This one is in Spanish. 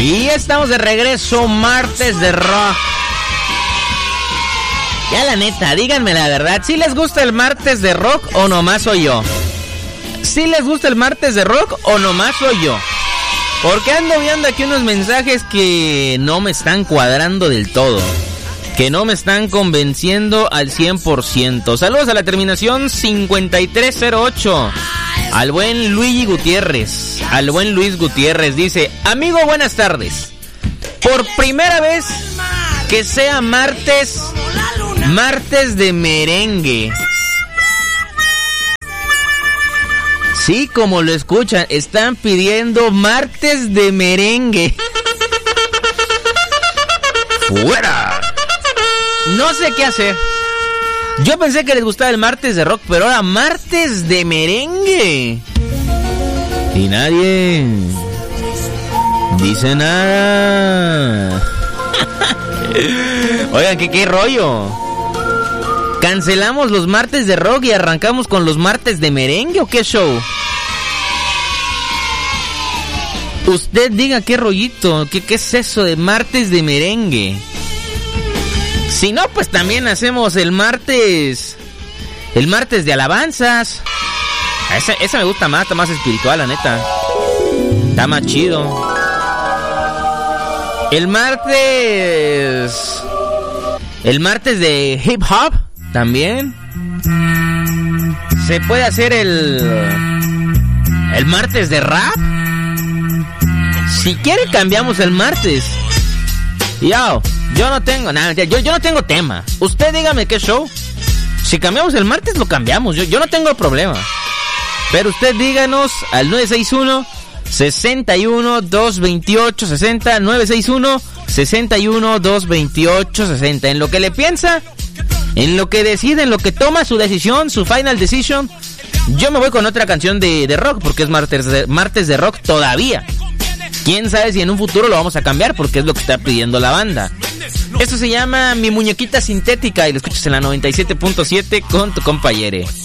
Y estamos de regreso, martes de rock. Ya la neta, díganme la verdad, ¿sí les gusta el martes de rock o nomás soy yo? ¿Sí les gusta el martes de rock o nomás soy yo? Porque ando viendo aquí unos mensajes que no me están cuadrando del todo, que no me están convenciendo al 100%. Saludos a la terminación 5308. Al buen Luigi Gutiérrez. Al buen Luis Gutiérrez dice: amigo, buenas tardes. Por primera vez que sea martes de merengue. Sí, como lo escuchan, están pidiendo martes de merengue. ¡Fuera! No sé qué hacer. Yo pensé que les gustaba el martes de rock, pero ahora martes de merengue. Y nadie dice nada. Oigan, ¿qué rollo? ¿Cancelamos los martes de rock y arrancamos con los martes de merengue o qué show? Usted diga qué rollito, qué es eso de martes de merengue. Si no, pues también hacemos el martes de alabanzas. Esa me gusta más, está más espiritual, la neta. Está más chido. El martes de hip hop también. Se puede hacer el martes de rap. Si quiere cambiamos el martes. Yo no tengo nada, yo no tengo tema. Usted dígame qué show. Si cambiamos el martes lo cambiamos. Yo no tengo problema. Pero usted díganos al 961 61 228 60 961 61 228 60. En lo que le piensa, en lo que decide, en lo que toma su decisión, su final decision. Yo me voy con otra canción de rock porque es martes de rock todavía. Quién sabe si en un futuro lo vamos a cambiar porque es lo que está pidiendo la banda. Esto se llama Mi Muñequita Sintética y lo escuchas en la 97.7 con tu compañere.